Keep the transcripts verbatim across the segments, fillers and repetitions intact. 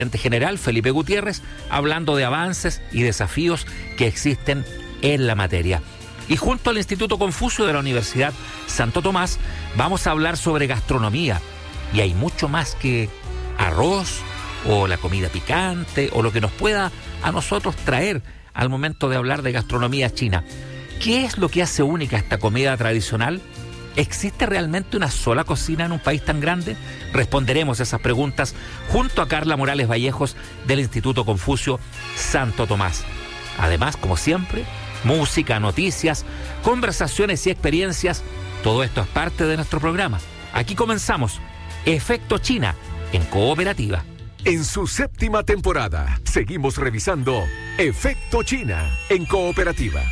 general Felipe Gutiérrez, hablando de avances y desafíos que existen en la materia. Y junto al Instituto Confucio de la Universidad Santo Tomás vamos a hablar sobre gastronomía. Y hay mucho más que arroz o la comida picante o lo que nos pueda a nosotros traer al momento de hablar de gastronomía china. ¿Qué es lo que hace única esta comida tradicional? ¿Existe realmente una sola cocina en un país tan grande? Responderemos esas preguntas junto a Carla Morales Vallejos del Instituto Confucio Santo Tomás. Además, como siempre, música, noticias, conversaciones y experiencias. Todo esto es parte de nuestro programa. Aquí comenzamos Efecto China en Cooperativa. En su séptima temporada, seguimos revisando Efecto China en Cooperativa.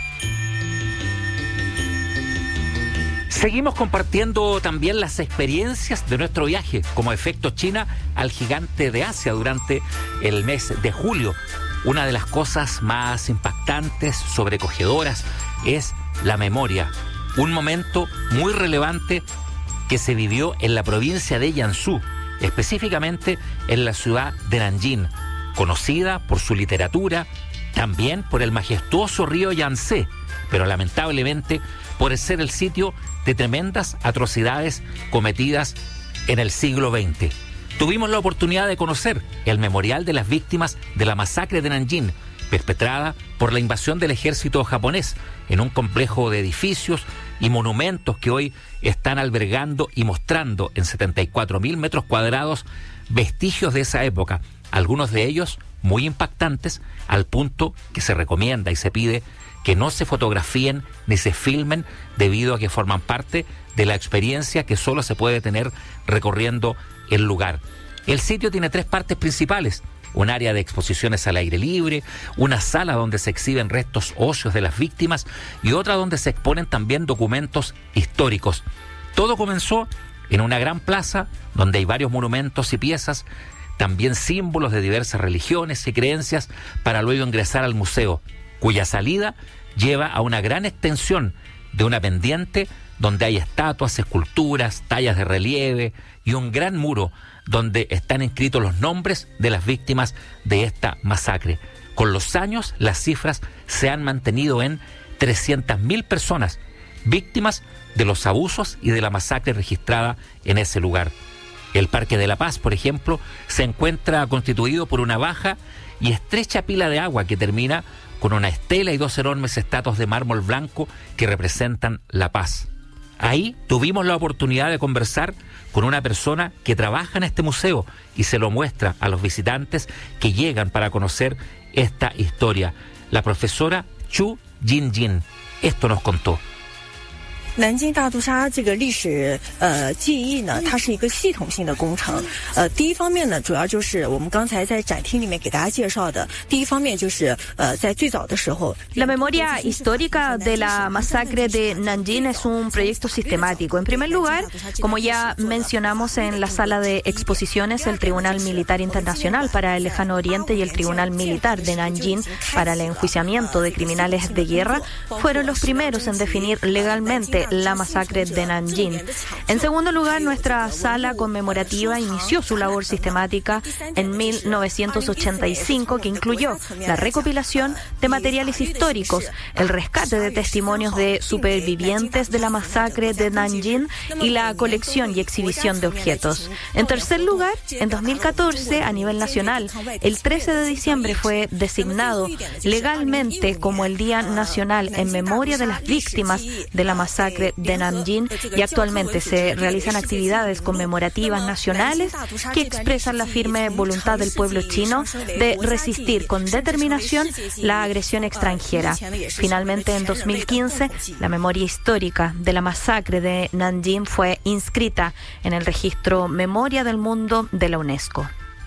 Seguimos compartiendo también las experiencias de nuestro viaje como Efecto China al gigante de Asia durante el mes de julio. Una de las cosas más impactantes, sobrecogedoras, es la memoria. Un momento muy relevante que se vivió en la provincia de Jiangsu, específicamente en la ciudad de Nanjing, conocida por su literatura, también por el majestuoso río Yangtze, pero lamentablemente por ser el sitio de tremendas atrocidades cometidas en el siglo veinte. Tuvimos la oportunidad de conocer el memorial de las víctimas de la masacre de Nanjing, perpetrada por la invasión del ejército japonés, en un complejo de edificios y monumentos que hoy están albergando y mostrando en setenta y cuatro mil metros cuadrados vestigios de esa época, algunos de ellos muy impactantes, al punto que se recomienda y se pide que no se fotografíen ni se filmen debido a que forman parte de la experiencia que solo se puede tener recorriendo el lugar. El sitio tiene tres partes principales: un área de exposiciones al aire libre, una sala donde se exhiben restos óseos de las víctimas y otra donde se exponen también documentos históricos. Todo comenzó en una gran plaza donde hay varios monumentos y piezas, también símbolos de diversas religiones y creencias, para luego ingresar al museo, cuya salida lleva a una gran extensión de una pendiente donde hay estatuas, esculturas, tallas de relieve y un gran muro donde están inscritos los nombres de las víctimas de esta masacre. Con los años, las cifras se han mantenido en trescientas mil personas, víctimas de los abusos y de la masacre registrada en ese lugar. El Parque de la Paz, por ejemplo, se encuentra constituido por una baja y estrecha pila de agua que termina con una estela y dos enormes estatuas de mármol blanco que representan la paz. Ahí tuvimos la oportunidad de conversar con una persona que trabaja en este museo y se lo muestra a los visitantes que llegan para conocer esta historia. La profesora Chu Jinjin esto nos contó. 南京大屠杀这个历史呃记忆呢，它是一个系统性的工程。呃，第一方面呢，主要就是我们刚才在展厅里面给大家介绍的。第一方面就是呃，在最早的时候 La memoria histórica de la masacre de Nanjing es un proyecto sistemático. En primer lugar, como ya mencionamos en la sala de exposiciones, el Tribunal Militar Internacional para el Lejano Oriente y el Tribunal Militar de Nanjing para el enjuiciamiento de criminales de guerra fueron los primeros en definir legalmente la masacre de Nanjing. En segundo lugar, nuestra sala conmemorativa inició su labor sistemática en mil novecientos ochenta y cinco, que incluyó la recopilación de materiales históricos, el rescate de testimonios de supervivientes de la masacre de Nanjing y la colección y exhibición de objetos. En tercer lugar, en dos mil catorce, a nivel nacional, el trece de diciembre fue designado legalmente como el Día Nacional en memoria de las víctimas de la masacre de Nanjing, y actualmente se realizan actividades conmemorativas nacionales que expresan la firme voluntad del pueblo chino de resistir con determinación la agresión extranjera. Finalmente, en dos mil quince, la memoria histórica de la masacre de Nanjing fue inscrita en el registro Memoria del Mundo de la UNESCO.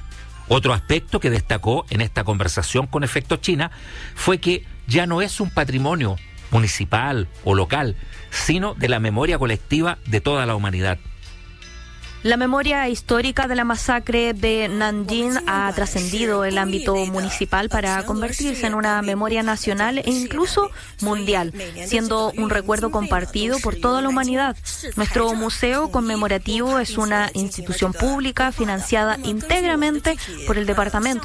Otro aspecto que destacó en esta conversación con Efecto China fue que ya no es un patrimonio municipal o local, sino de la memoria colectiva de toda la humanidad. La memoria histórica de la masacre de Nanjing ha trascendido el ámbito municipal para convertirse en una memoria nacional e incluso mundial, siendo un recuerdo compartido por toda la humanidad. Nuestro museo conmemorativo es una institución pública financiada íntegramente por el Departamento